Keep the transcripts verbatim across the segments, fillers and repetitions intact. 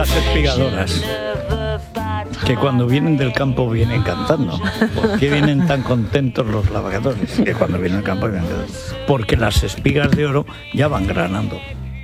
las espigadoras, que cuando vienen del campo vienen cantando. ¿Por qué vienen tan contentos los lavadores? Que cuando vienen del campo vienen cantando. Porque las espigas de oro ya van granando.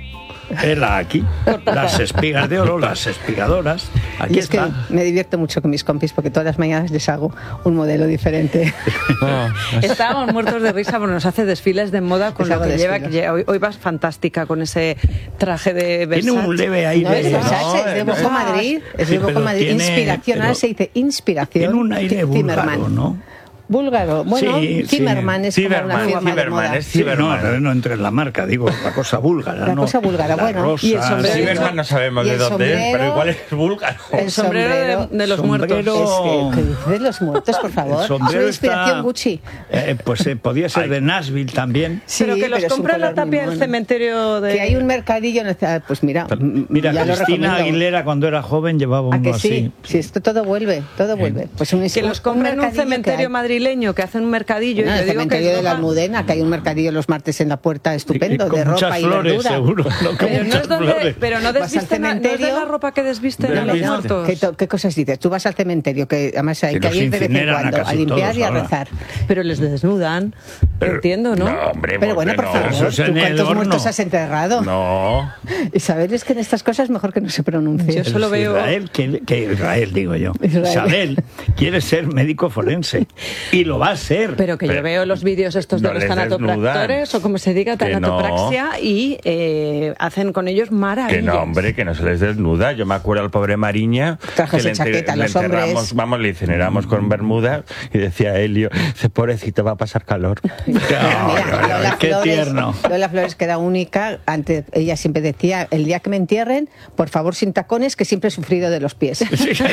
Era aquí, las espigas de oro, las espigadoras. Aquí y es está. que me divierto mucho con mis compis porque todas las mañanas les hago un modelo diferente. No, Estábamos muertos de risa porque nos hace desfiles de moda con Les lo hago que lleva. Que desfiles. lleva- hoy, hoy vas fantástica con ese traje de Versace. Tiene un leve aire. No es Versace, No, es de no, Bojo no. Madrid, es Sí, de Bojo pero Madrid. tiene- Inspiración, ahora pero se dice inspiración. Tiene un aire Zimmerman. búlgaro, ¿no? Búlgaro, bueno, Sí, sí. Zimmerman es como una Zimmerman, firma de Zimmerman, moda. es Sí, no, Zimmerman. pero no entre en la marca, digo, la cosa búlgara, La ¿no? cosa búlgara, Las bueno. rosas, Y el sombrero- sí. Zimmerman no sabemos Y de el dónde es, sombrero- pero igual es búlgaro. El sombrero de, de los Sombrero- muertos. Es que, ¿qué dices los muertos, por favor? El Es sombrero una inspiración está- Gucci. Eh, pues eh, podía ser Ay. de Nashville también. Sí, pero que los es un compra en la color muy tapia del mono. cementerio de... Que hay un mercadillo, en el- pues mira, m- Mira, ya lo Cristina recomiendo. Aguilera cuando era joven llevaba ¿A uno que así. sí? Sí, esto todo vuelve, todo vuelve. Pues un, Que los compran en un mercadillo que cementerio hay. madrileño, que hacen un mercadillo. No, y el yo digo que cementerio es de la ropa- Almudena, que hay un mercadillo los martes en la puerta estupendo, Y con de muchas ropa y flores, verdura. seguro. No, con Pero no, muchas es donde, flores. pero no Vas al desvisten, a- no es de cementerio. la ropa que desvisten a los Desvisten. muertos. ¿Qué, to- qué cosas dices? Tú vas al cementerio, que además hay Que que los ir de vez en incineran a cuando a casi limpiar todos y a ahora. rezar. Pero les desnudan. Pero- Entiendo, ¿no? No, hombre, Pero bueno, por no. favor, Eso es ¿tú en el cuántos horno. muertos has enterrado? No. Isabel, es que en estas cosas mejor que no se pronuncie. Yo solo veo- Israel, que, que Israel, digo yo. Israel. Isabel quiere ser médico forense y lo va a ser. Pero que yo Pero veo los vídeos estos de no los les tanatopractores, desnudan. o como se diga, Que no. tanatopraxia, y eh, hacen con ellos maravillas. Que no, hombre, que no se les desnuda. Yo me acuerdo al pobre Mariña. Trajes que de le enter- chaqueta, le los enterramos, hombres. Vamos, le incineramos con bermudas y decía Helio, ese pobrecito va a pasar calor. Claro, Mira, claro, Lola qué Flores, tierno. Lola Flores, que era única, antes ella siempre decía, el día que me entierren, por favor sin tacones, que siempre he sufrido de los pies.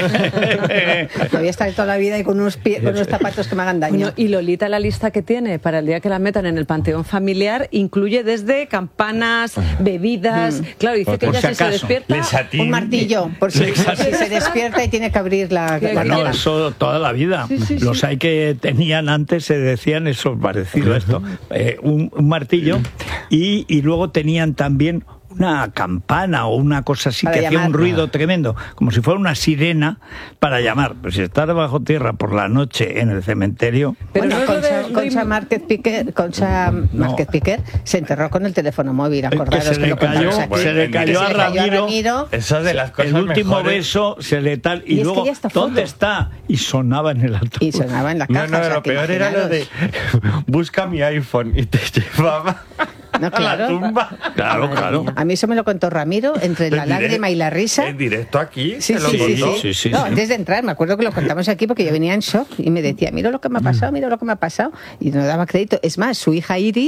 Me voy a estar toda la vida y con unos, pie- con unos zapatos que me hagan daño. Bueno, y Lolita, la lista que tiene para el día que la metan en el panteón familiar incluye desde campanas, bebidas. Claro, dice Por que ella si si se acaso, despierta. les atin- Un martillo, por si, Sí, por si se despierta y tiene que abrir la, Qué la Bueno, nevera. eso toda la vida. Sí, sí, Los sí. hay que tenían antes, se decían eso parecido a esto, eh, un, un martillo y, y luego tenían también una campana o una cosa así Para que hacía llamar. un ruido tremendo, como si fuera una sirena para llamar. Pero si estás bajo tierra por la noche en el cementerio, Pero Bueno, no es lo Concha, de- Concha Márquez Piquer, Concha Márquez Piquer se enterró con el teléfono móvil, que acordaros se que le lo contamos cayó, aquí. se le Que cayó se a le cayó a Ramiro, Ramiro. Eso de las cosas el último mejores. beso se le tal Y y, es que luego ya está ¿dónde foto. está? Y sonaba en el alto. Y sonaba en la caja. No, no, o sea, lo que peor era lo de imaginaros. busca mi iPhone y te llevaba No, a la claro. tumba. Claro, claro. A mí eso me lo contó Ramiro, entre la En lágrima direct- y la risa. En directo aquí. Sí, se lo sí, sí, contó. sí. Sí, sí, No, sí. antes de entrar, me acuerdo que lo contamos aquí porque yo venía en shock y me decía, mira lo que me ha pasado, mira lo que me ha pasado. Y no daba crédito. Es más, su hija Iris